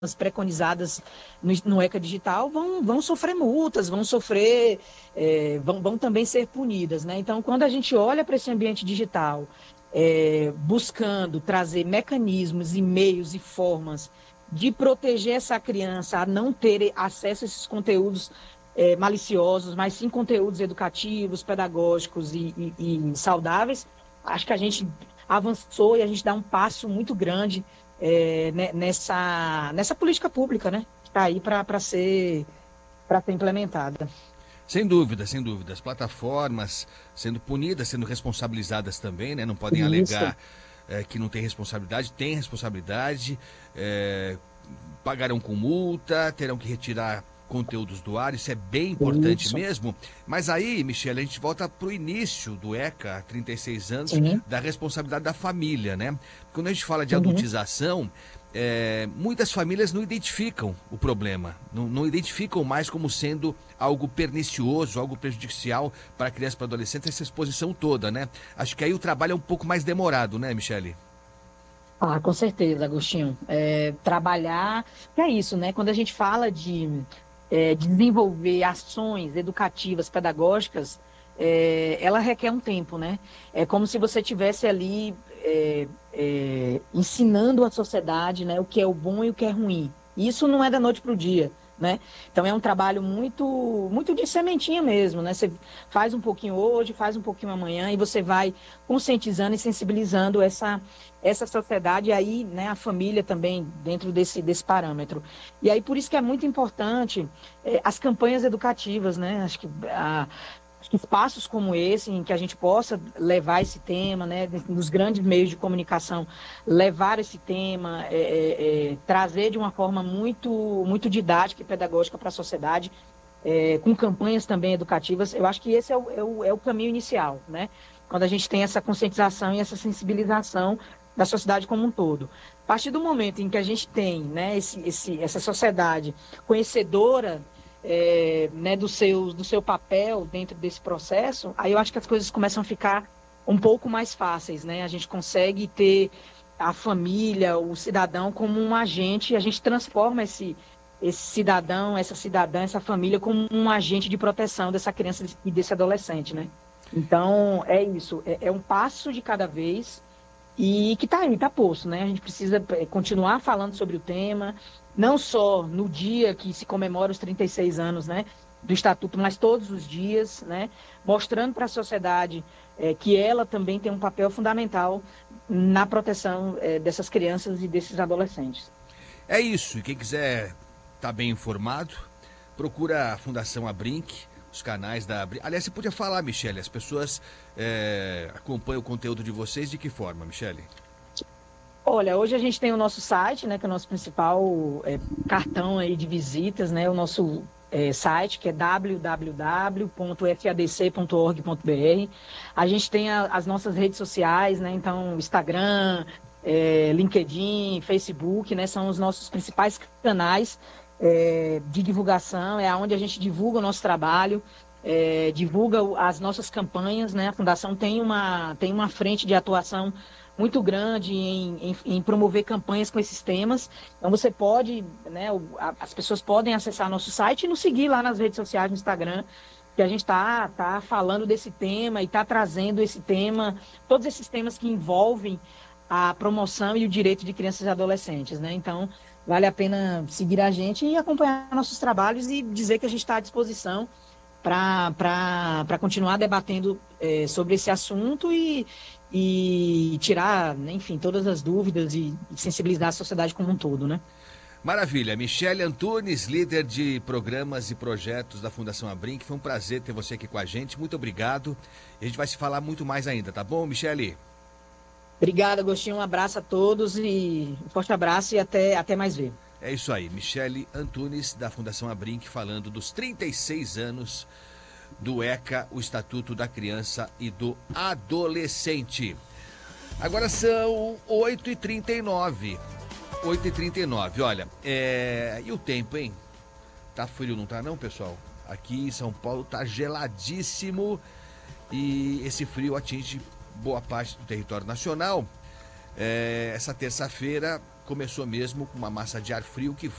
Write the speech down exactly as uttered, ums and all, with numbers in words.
preconizadas no, no ECA Digital vão, vão sofrer multas, vão sofrer, é, vão, vão também ser punidas, né? Então, quando a gente olha para esse ambiente digital, é, buscando trazer mecanismos e meios e formas de proteger essa criança a não ter acesso a esses conteúdos é, maliciosos, mas sim conteúdos educativos, pedagógicos e, e, e saudáveis, acho que a gente avançou e a gente dá um passo muito grande é, nessa, nessa política pública, né? Que está aí para ser, para ser implementada. Sem dúvida, sem dúvida. As plataformas sendo punidas, sendo responsabilizadas também, né? Não podem alegar é, que não tem responsabilidade, tem responsabilidade, é, pagarão com multa, terão que retirar conteúdos do ar, isso é bem importante isso. mesmo. Mas aí, Michele, a gente volta para o início do ECA, há trinta e seis anos, Sim. da responsabilidade da família, né? Quando a gente fala de uhum. adultização, é, muitas famílias não identificam o problema, não, não identificam mais como sendo algo pernicioso, algo prejudicial para a criança e para o adolescente, essa exposição toda, né? Acho que aí o trabalho é um pouco mais demorado, né, Michele? Ah, com certeza, Agostinho. É, trabalhar, que é isso, né? Quando a gente fala de É, desenvolver ações educativas, pedagógicas, é, ela requer um tempo, né? É como se você estivesse ali é, é, ensinando a sociedade, né, o que é o bom e o que é ruim. Isso não é da noite para o dia, né? Então é um trabalho muito, muito de sementinha mesmo, né? Você faz um pouquinho hoje, faz um pouquinho amanhã e você vai conscientizando e sensibilizando essa essa sociedade e aí, né, a família também dentro desse, desse parâmetro. E aí, por isso que é muito importante é, as campanhas educativas, né? Acho que, a, acho que espaços como esse, em que a gente possa levar esse tema, né, nos grandes meios de comunicação, levar esse tema, é, é, é, trazer de uma forma muito, muito didática e pedagógica para a sociedade, é, com campanhas também educativas, eu acho que esse é o, é o, é o caminho inicial, né? Quando a gente tem essa conscientização e essa sensibilização da sociedade como um todo. A partir do momento em que a gente tem, né, esse, esse, essa sociedade conhecedora é, né, do, seu, do seu papel dentro desse processo, aí eu acho que as coisas começam a ficar um pouco mais fáceis, né? A gente consegue ter a família, o cidadão como um agente, e a gente transforma esse, esse cidadão, essa cidadã, essa família como um agente de proteção dessa criança e desse adolescente, né? Então, é isso, é, é um passo de cada vez, e que está aí, está posto, né? A gente precisa continuar falando sobre o tema, não só no dia que se comemora os trinta e seis anos, né, do Estatuto, mas todos os dias, né, mostrando para a sociedade é, que ela também tem um papel fundamental na proteção é, dessas crianças e desses adolescentes. É isso, e quem quiser estar tá bem informado, procura a Fundação Abrinq, os canais da Abrinq. Aliás, você podia falar, Michele, as pessoas é, acompanham o conteúdo de vocês de que forma, Michele? Olha, hoje a gente tem o nosso site, né, que é o nosso principal é, cartão aí de visitas, né, o nosso é, site, que é w w w ponto f a d c ponto org ponto b r. A gente tem a, as nossas redes sociais, né, então Instagram, é, LinkedIn, Facebook, né, são os nossos principais canais É, de divulgação, é onde a gente divulga o nosso trabalho, é, divulga as nossas campanhas, né? A Fundação tem uma, tem uma frente de atuação muito grande em, em, em promover campanhas com esses temas. Então você pode, né, o, a, as pessoas podem acessar nosso site e nos seguir lá nas redes sociais, no Instagram, que a gente está tá falando desse tema e está trazendo esse tema, todos esses temas que envolvem a promoção e o direito de crianças e adolescentes, né? Então, vale a pena seguir a gente e acompanhar nossos trabalhos e dizer que a gente está à disposição para continuar debatendo é, sobre esse assunto e, e tirar, enfim, todas as dúvidas e sensibilizar a sociedade como um todo, né? Maravilha. Michele Antunes, líder de programas e projetos da Fundação Abrinq. Foi um prazer ter você aqui com a gente. Muito obrigado. A gente vai se falar muito mais ainda, tá bom, Michele? Obrigada, Agostinho. Um abraço a todos e um forte abraço e até, até mais ver. É isso aí, Michele Antunes, da Fundação Abrinq, falando dos trinta e seis anos do ECA, o Estatuto da Criança e do Adolescente. Agora são oito e trinta e nove. oito e trinta e nove, olha, é... e o tempo, hein? Tá frio, não tá não, pessoal? Aqui em São Paulo tá geladíssimo e esse frio atinge boa parte do território nacional. É, essa terça-feira começou mesmo com uma massa de ar frio que